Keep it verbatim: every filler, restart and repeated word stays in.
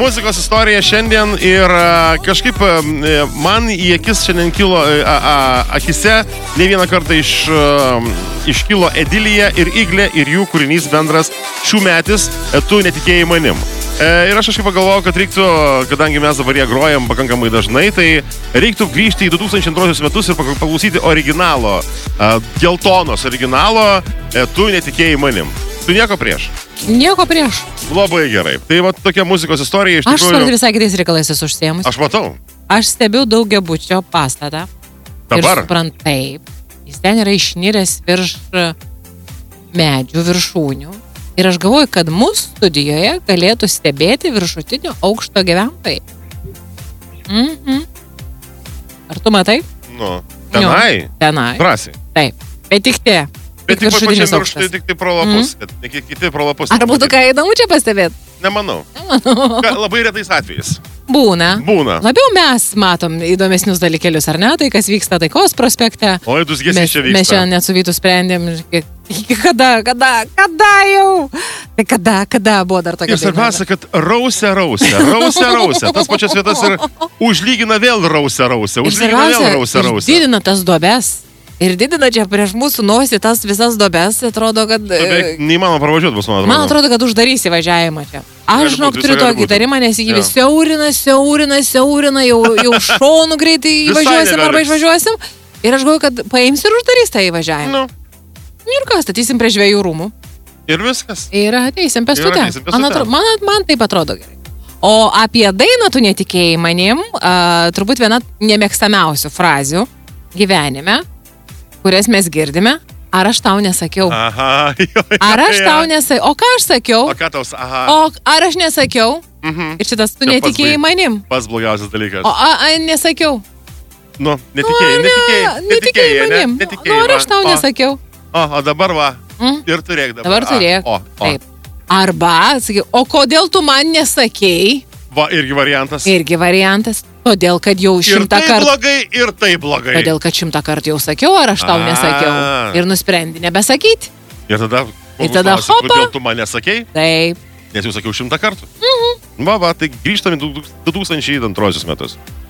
muzikos istorija šiandien ir a, kažkaip a, man į akis šiandien kilo, a, a, akise ne vieną kartą iš, a, iškilo Edilija ir Iglė ir jų kūrinys bendras šiųmetis Tu netikėjai manim. E, ir aš kažkaip pagalvojau, kad reiktų, kadangi mes dabar ją grojam pakankamai dažnai, tai reiktų grįžti į du tūkstančiai antrus metus ir paklausyti originalo, a, geltonos originalo e, Tu netikėjai manim. Tu nieko prieš? Nieko prieš. Labai gerai. Tai va tokia muzikos istorija iš tikrųjų. Aš suprantu visai kitais reikalais esu užsiėmus. Aš matau. Aš stebiu daugiabučio pastatą. Dabar? Ir suprant taip. Jis ten yra išniręs virš medžių viršūnių. Ir aš galvoju, kad mūsų studijoje galėtų stebėti viršutinio aukšto gyventojai. Mhm. Ar tu matai? Nu, tenai? Nu, tenai. Drąsiai. Taip. Bet tik tie. Bet tik viršutinis pačiam aukštas. viršutį, tik tai pro lapus. Mhm. Kad ne kiti pro lapus. Ar būtų ką įdomu čia pastebėti? Nemanau. Ka, labai retais atvejais. Būna. Būna. Labiau mes matom įdomesnius dalykėlius, ar ne? Tai, kas vyksta Taikos prospekte. O, jūs gėsiai čia vyksta. Mes šiandien net su Vytu sprendėm. Kada, kada, kada jau? Tai kada, kada buvo dar tokia Ir svarbiausia, kad rausia, rausia, rausia, rausia. Tas pačias vietas ir užlygina vėl rausia, rausia. Užlygina vėl rausia, rausia. Ir didina tas duobes. Ir didina čia prieš mūsų nosį tas visas duobes. Atrodo, kad... Beveik neįmanoma pravažiuoti bus, man atrodo. Man atrodo, kad uždarys įvažiavimą čia. Aš, žinok, turiu tokį įtarimą, nes jį vis Ja. siaurina, siaurina, siaurina, jau, jau šonų greitai įvažiuosim arba nebeliks. išvažiuosim. Ir aš galvoju, kad paims ir uždarys tą įvažiavimą. Nu, Ir ką, statysim prie žvejų rūmų. ir viskas. Ir ateisim pėstute. ateisim pėstute. Man, atro, man, man taip atrodo gerai. O apie dainą Tu netikėjai manim, a, turbūt viena nemėgstamiausių frazių gyvenime, kurias mes girdime. Ar aš tau nesakiau? Aha. Jo, jo, Ar aš jo. tau nesakiau? O ką aš sakiau? O ką taus? Aha. O ar aš nesakiau? Mhm. Ir šitas Tu Čia pats netikėjai baig- manim. Pats blogiausias dalykas. O a, a, nesakiau. Nu, netikėjai, Nu, netikėjai. ne, netikėjai manim. Netikėjai. Nu, ar aš va. tau O, nesakiau? O, o dabar va. Mm? Ir turėk dabar. Dabar turėk. A, O, o. Taip. Arba, sakiau, o kodėl tu man nesakei? Va, irgi variantas. Irgi variantas. Todėl, kad jau Ir šimtą tai kartų. blogai, ir tai blogai. Todėl, kad šimtą kartų jau sakiau, ar aš tau A. nesakiau. Ir nusprendi nebesakyti. Ir tada, Ir tada klausi, hopa. kodėl tu man nesakei, Taip. nes jau sakiau šimtą kartų. Mhm. Va, va, tai grįžtame į du tūkstančiai antrus metus.